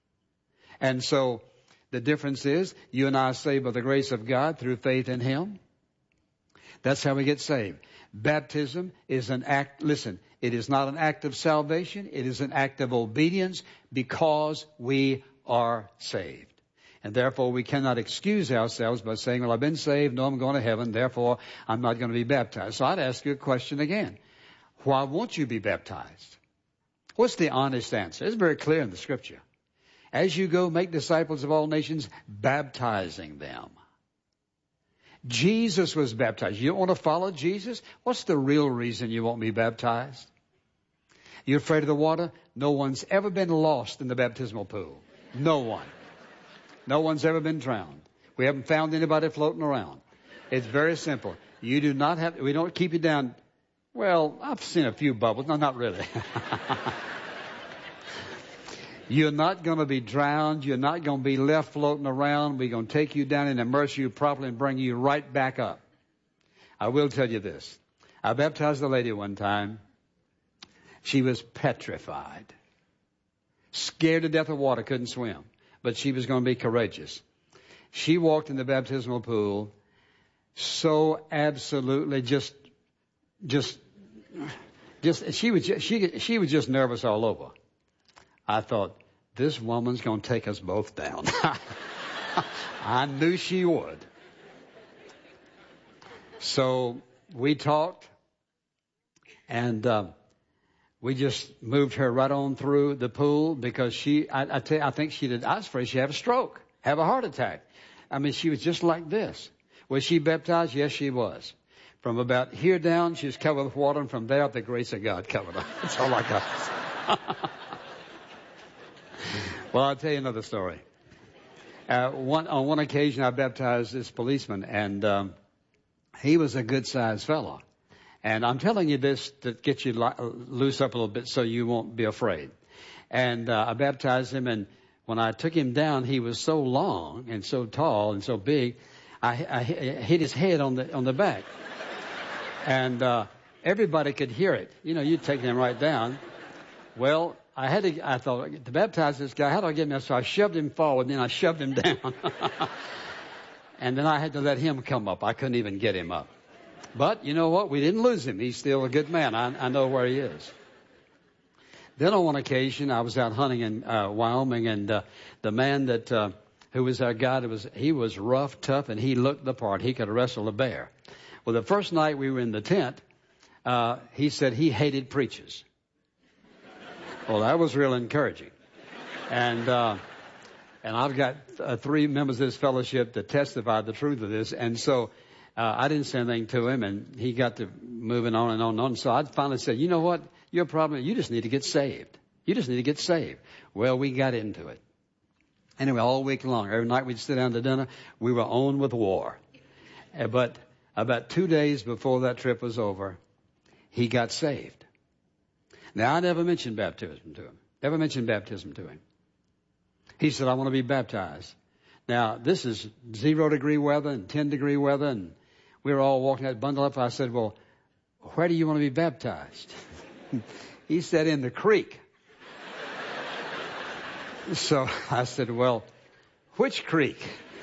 Speaker 1: And so the difference is you and I are saved by the grace of God through faith in Him. That's how we get saved. Baptism is an act, listen, it is not an act of salvation. It is an act of obedience because we are saved. And therefore we cannot excuse ourselves by saying, well, I've been saved, no, I'm going to heaven, therefore I'm not going to be baptized. So I'd ask you a question again. Why won't you be baptized? What's the honest answer? It's very clear in the scripture. As you go, make disciples of all nations, baptizing them. Jesus was baptized. You don't want to follow Jesus? What's the real reason you won't be baptized? You're afraid of the water? No one's ever been lost in the baptismal pool. No one. No one's ever been drowned. We haven't found anybody floating around. It's very simple. We don't keep you down. Well, I've seen a few bubbles. No, not really. You're not going to be drowned. You're not going to be left floating around. We're going to take you down and immerse you properly and bring you right back up. I will tell you this. I baptized a lady one time. She was petrified. Scared to death of water, couldn't swim. But she was going to be courageous. She walked in the baptismal pool so absolutely she was just nervous all over. I thought, this woman's going to take us both down. I knew she would. So we talked, and we just moved her right on through the pool because I think I was afraid she'd have a stroke. have a heart attack. I mean, she was just like this. Was she baptized? Yes, she was. From about here down, she was covered with water, and from there up, the grace of God covered her. That's all I got. Well, I'll tell you another story. On one occasion, I baptized this policeman, and he was a good-sized fellow. And I'm telling you this to get you loose up a little bit so you won't be afraid. And I baptized him, and when I took him down, he was so long and so tall and so big, I hit his head on the back. And everybody could hear it. You know, you'd take him right down. Well, I thought, to baptize this guy, how do I get him? So I shoved him forward, and then I shoved him down. And then I had to let him come up. I couldn't even get him up. But you know what? We didn't lose him. He's still a good man. I know where he is. Then on one occasion, I was out hunting in Wyoming, and the man who was our guide, he was rough, tough, and he looked the part. He could wrestle a bear. Well, the first night we were in the tent, he said he hated preachers. Well, that was real encouraging. And I've got 3 members of this fellowship that testified the truth of this. And so I didn't say anything to him, and he got to moving on and on and on. So I finally said, you know what? Your problem, you just need to get saved. You just need to get saved. Well, we got into it. Anyway, all week long, every night we'd sit down to dinner, we were on with war. But about 2 days before that trip was over, he got saved. Now, I never mentioned baptism to him. Never mentioned baptism to him. He said, I want to be baptized. Now, this is 0-degree weather and 10-degree weather, and we were all walking that bundle up. I said, well, where do you want to be baptized? He said, in the creek. So I said, well, which creek?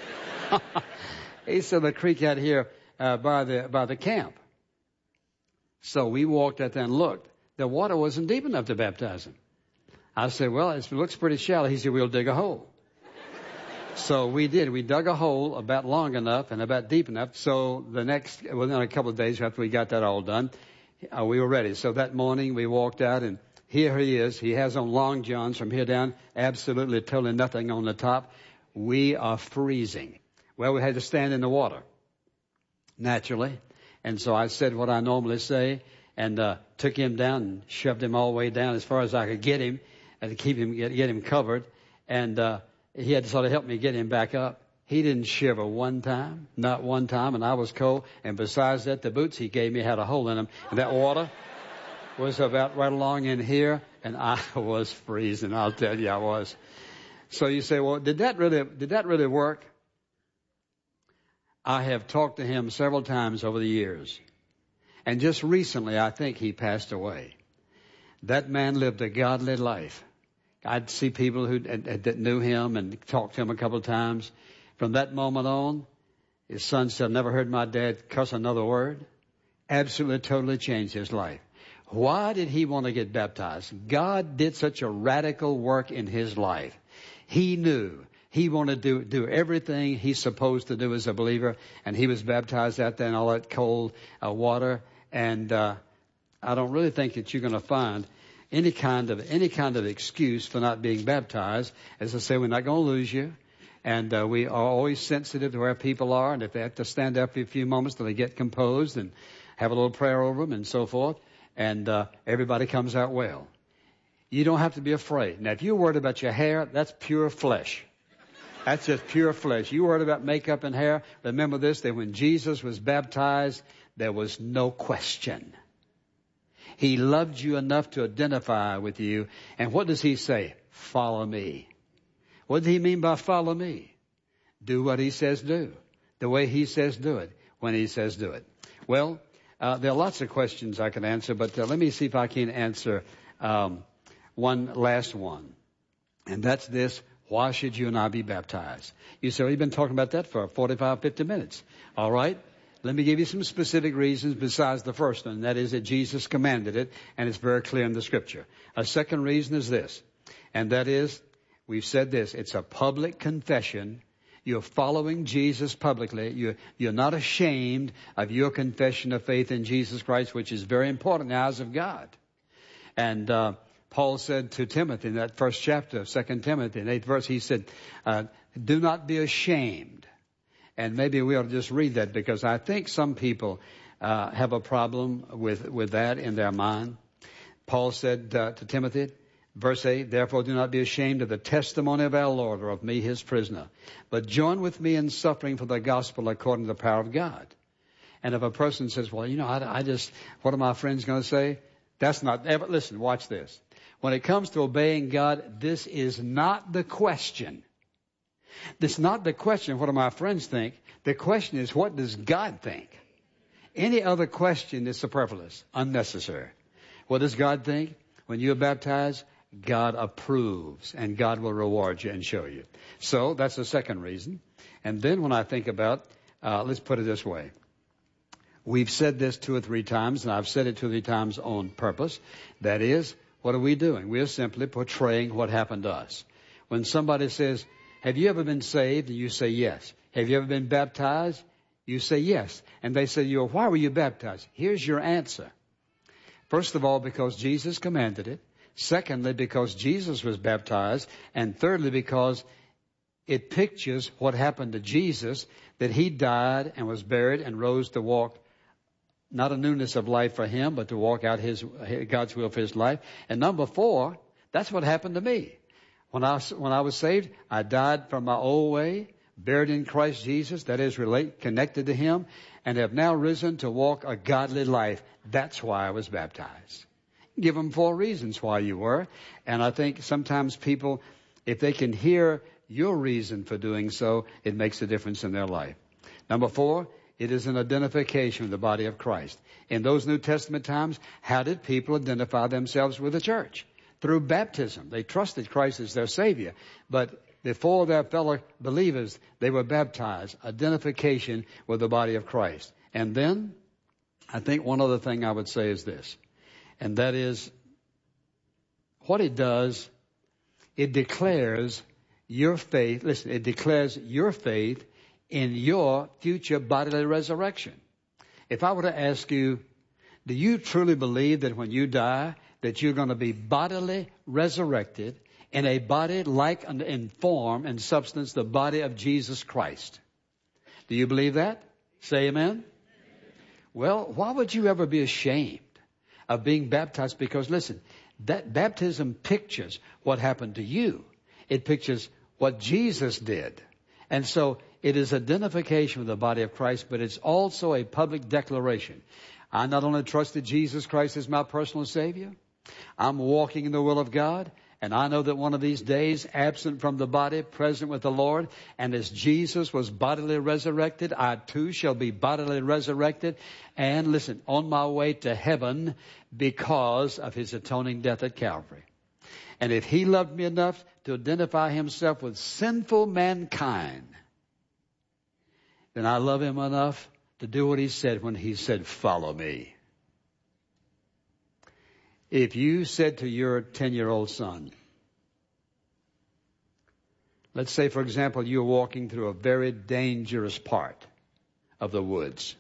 Speaker 1: He said, the creek out here by the camp. So we walked out there and looked. The water wasn't deep enough to baptize him. I said, well, it looks pretty shallow. He said, we'll dig a hole. So we did. We dug a hole about long enough and about deep enough. So within a couple of days after we got that all done, we were ready. So that morning we walked out, and here he is. He has on long johns from here down, absolutely totally nothing on the top. We are freezing. Well, we had to stand in the water, naturally. And so I said what I normally say, and took him down and shoved him all the way down as far as I could get him, and to keep him get him covered. And he had to sort of help me get him back up. He didn't shiver one time, not one time, and I was cold. And besides that, the boots he gave me had a hole in them, and that water was about right along in here, and I was freezing. I'll tell you, I was. So you say, well, did that really work? I have talked to him several times over the years, and just recently, I think he passed away. That man lived a godly life. I'd see people that knew him and talked to him a couple of times. From that moment on, his son said, never heard my dad cuss another word. Absolutely, totally changed his life. Why did he want to get baptized? God did such a radical work in his life. He knew he wanted to do everything he's supposed to do as a believer, and he was baptized out there in all that cold water. And I don't really think that you're going to find any kind of excuse for not being baptized. As I say, we're not going to lose you. And we are always sensitive to where people are. And if they have to stand up for a few moments till they get composed and have a little prayer over them and so forth. And everybody comes out well. You don't have to be afraid. Now, if you're worried about your hair, that's pure flesh. That's just pure flesh. You're worried about makeup and hair. Remember this, that when Jesus was baptized, there was no question. He loved you enough to identify with you. And what does he say? Follow me. What does he mean by follow me? Do what he says do. The way he says do it. When he says do it. Well, there are lots of questions I can answer, but let me see if I can answer one last one. And that's this. Why should you and I be baptized? You say, well, you've been talking about that for 45, 50 minutes. All right. Let me give you some specific reasons besides the first one. That is that Jesus commanded it, and it's very clear in the Scripture. A second reason is this, and that is, we've said this, it's a public confession. You're following Jesus publicly. You're not ashamed of your confession of faith in Jesus Christ, which is very important in the eyes of God. And Paul said to Timothy in that first chapter of 2 Timothy, in 8th verse, he said, Do not be ashamed. And maybe we ought to just read that, because I think some people have a problem with that in their mind. Paul said to Timothy, verse 8, therefore do not be ashamed of the testimony of our Lord, or of me his prisoner, but join with me in suffering for the gospel according to the power of God. And if a person says, well, what are my friends going to say? That's not ever, listen, watch this. When it comes to obeying God, this is not the question. This is not the question, what do my friends think? The question is, what does God think? Any other question is superfluous, unnecessary. What does God think? When you are baptized, God approves, and God will reward you and show you. So that's the second reason. And then when I think about, let's put it this way. We've said this 2 or 3 times, and I've said it 2 or 3 times on purpose. That is, what are we doing? We are simply portraying what happened to us. When somebody says, have you ever been saved? And you say yes. Have you ever been baptized? You say yes. And they say, why were you baptized? Here's your answer. First of all, because Jesus commanded it. Secondly, because Jesus was baptized. And thirdly, because it pictures what happened to Jesus, that he died and was buried and rose to walk, not a newness of life for him, but to walk out God's will for his life. And number 4, that's what happened to me. When I was saved, I died from my old way, buried in Christ Jesus, that is, connected to him, and have now risen to walk a godly life. That's why I was baptized. Give them 4 reasons why you were. And I think sometimes people, if they can hear your reason for doing so, it makes a difference in their life. Number 4, it is an identification of the body of Christ. In those New Testament times, how did people identify themselves with the church? Through baptism. They trusted Christ as their Savior. But before their fellow believers, they were baptized. Identification with the body of Christ. And then, I think one other thing I would say is this. And that is, what it does, it declares your faith. Listen, it declares your faith in your future bodily resurrection. If I were to ask you, do you truly believe that when you die, that you're going to be bodily resurrected in a body like in form and substance the body of Jesus Christ? Do you believe that? Say amen. Well, why would you ever be ashamed of being baptized? Because listen, that baptism pictures what happened to you. It pictures what Jesus did. And so it is identification with the body of Christ, but it's also a public declaration. I not only trusted Jesus Christ as my personal Savior, I'm walking in the will of God, and I know that one of these days, absent from the body, present with the Lord, and as Jesus was bodily resurrected, I too shall be bodily resurrected, and listen, on my way to heaven because of his atoning death at Calvary. And if he loved me enough to identify himself with sinful mankind, then I love him enough to do what he said when he said, follow me. If you said to your 10-year-old son, let's say, for example, you're walking through a very dangerous part of the woods,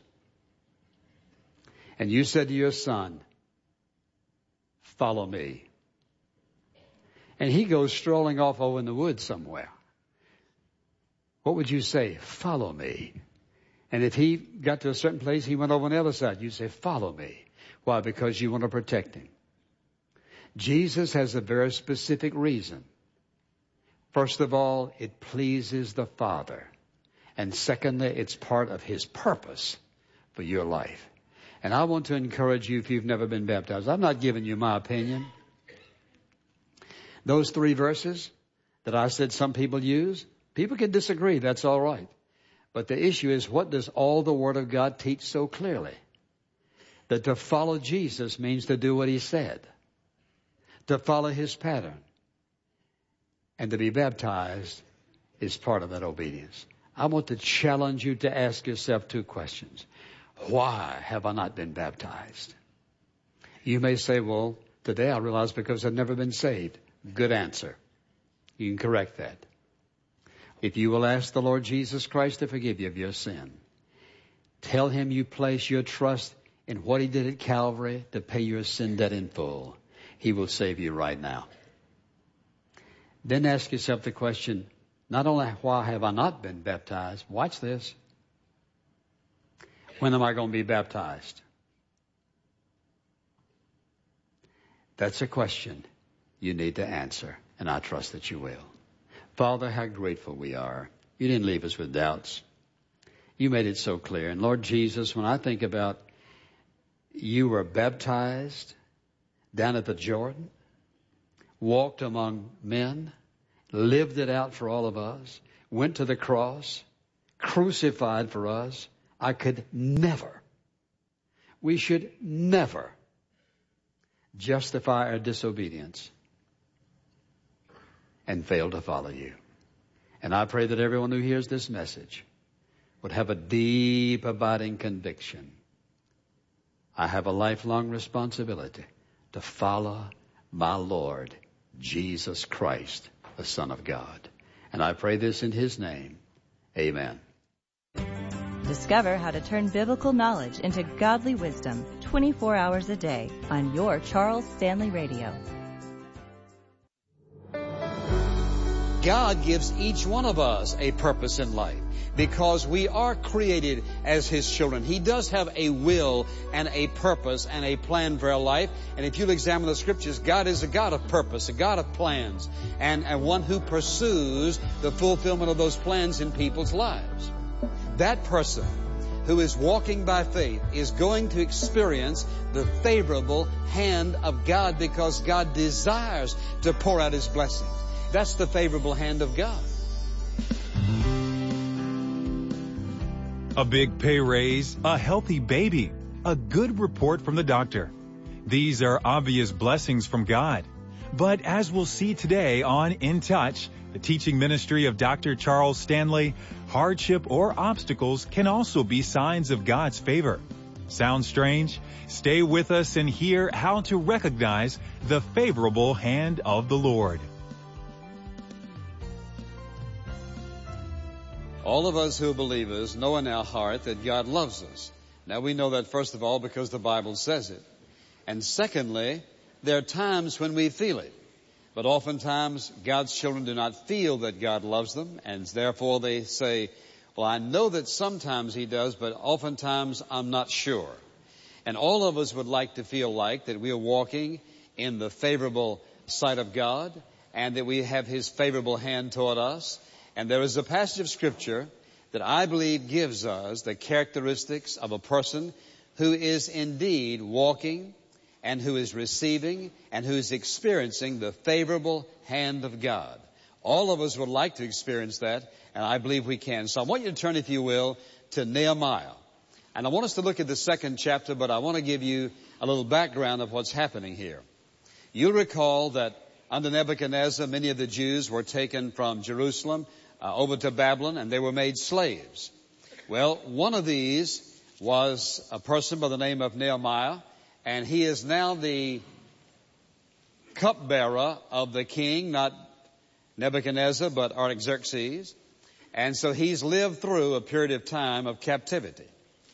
Speaker 1: and you said to your son, follow me. And he goes strolling off over in the woods somewhere. What would you say? Follow me. And if he got to a certain place, he went over on the other side, you'd say, follow me. Why? Because you want to protect him. Jesus has a very specific reason. First of all, it pleases the Father. And secondly, it's part of his purpose for your life. And I want to encourage you, if you've never been baptized, I'm not giving you my opinion. Those 3 verses that I said some people use, people can disagree, that's all right. But the issue is, what does all the Word of God teach so clearly? That to follow Jesus means to do what he said. To follow his pattern. And to be baptized is part of that obedience. I want to challenge you to ask yourself 2 questions. Why have I not been baptized? You may say, well, today I realize because I've never been saved. Good answer. You can correct that. If you will ask the Lord Jesus Christ to forgive you of your sin, tell him you place your trust in what he did at Calvary to pay your sin debt in full. He will save you right now. Then ask yourself the question, Not only why have I not been baptized, watch this. When am I going to be baptized? That's a question you need to answer, and I trust that you will. Father, how grateful we are. You didn't leave us with doubts. You made it so clear. And Lord Jesus, when I think about you were baptized down at the Jordan, walked among men, lived it out for all of us, went to the cross, crucified for us, I could never, we should never justify our disobedience and fail to follow you. And I pray that everyone who hears this message would have a deep, abiding conviction. I have a lifelong responsibility to follow my Lord, Jesus Christ, the Son of God. And I pray this in His name. Amen.
Speaker 2: Discover how to turn biblical knowledge into godly wisdom 24 hours a day on your Charles Stanley Radio.
Speaker 1: God gives each one of us a purpose in life because we are created as His children. He does have a will and a purpose and a plan for our life. And if you'll examine the Scriptures, God is a God of purpose, a God of plans, and one who pursues the fulfillment of those plans in people's lives. That person who is walking by faith is going to experience the favorable hand of God because God desires to pour out His blessings. That's the favorable hand of God.
Speaker 3: A big pay raise, a healthy baby, a good report from the doctor. These are obvious blessings from God. But as we'll see today on In Touch, the teaching ministry of Dr. Charles Stanley, hardship or obstacles can also be signs of God's favor. Sound strange? Stay with us and hear how to recognize the favorable hand of the Lord.
Speaker 1: All of us who are believers know in our heart that God loves us. Now we know that first of all because the Bible says it. And secondly, there are times when we feel it. But oftentimes God's children do not feel that God loves them, and therefore they say, well, I know that sometimes He does, but oftentimes I'm not sure. And all of us would like to feel like that we are walking in the favorable sight of God and that we have His favorable hand toward us. And there is a passage of Scripture that I believe gives us the characteristics of a person who is indeed walking and who is receiving and who is experiencing the favorable hand of God. All of us would like to experience that, and I believe we can. So I want you to turn, if you will, to Nehemiah. And I want us to look at the second chapter, but I want to give you a little background of what's happening here. You'll recall that under Nebuchadnezzar, many of the Jews were taken from Jerusalem over to Babylon, and they were made slaves. Well, one of these was a person by the name of Nehemiah, and he is now the cupbearer of the king, not Nebuchadnezzar, but Artaxerxes. And so he's lived through a period of time of captivity.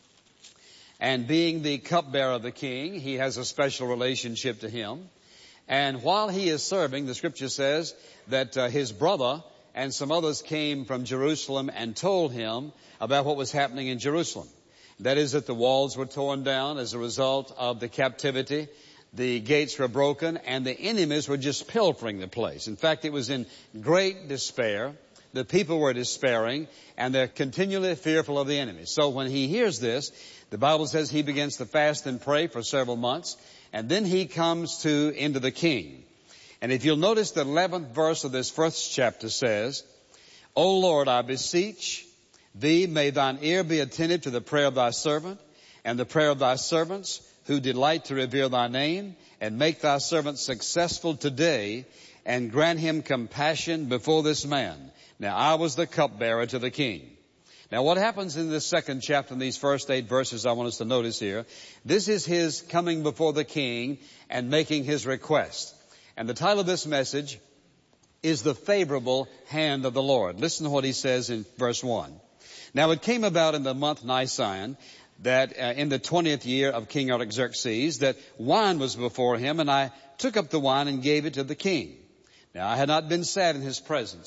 Speaker 1: And being the cupbearer of the king, he has a special relationship to him. And while he is serving, the Scripture says that his brother and some others came from Jerusalem and told him about what was happening in Jerusalem. That is that the walls were torn down as a result of the captivity. The gates were broken and the enemies were just pilfering the place. In fact, it was in great despair. The people were despairing and they're continually fearful of the enemies. So when he hears this, the Bible says he begins to fast and pray for several months, and then he comes into the king. And if you'll notice, the 11th verse of this first chapter says, O Lord, I beseech Thee, may Thine ear be attentive to the prayer of Thy servant and the prayer of Thy servants who delight to revere Thy name, and make Thy servant successful today, and grant him compassion before this man. Now I was the cupbearer to the king. Now what happens in this second chapter, in these first 8 verses I want us to notice here, this is his coming before the king and making his request. And the title of this message is The Favorable Hand of the Lord. Listen to what he says in verse 1. Now it came about in the month Nisan, that in the 20th year of King Artaxerxes, that wine was before him, and I took up the wine and gave it to the king. Now I had not been sad in his presence,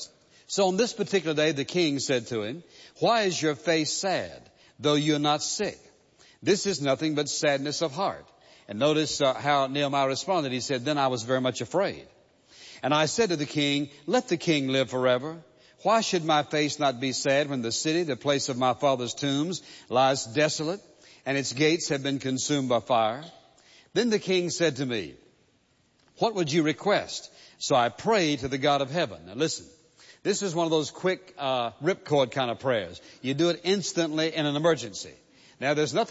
Speaker 1: So on this particular day, the king said to him, "Why is your face sad, though you're not sick? This is nothing but sadness of heart." And notice how Nehemiah responded. He said, "Then I was very much afraid. And I said to the king, let the king live forever. Why should my face not be sad when the city, the place of my father's tombs, lies desolate, and its gates have been consumed by fire?" Then the king said to me, "What would you request?" So I prayed to the God of heaven. Now listen, this is one of those quick ripcord kind of prayers. You do it instantly in an emergency. Now there's nothing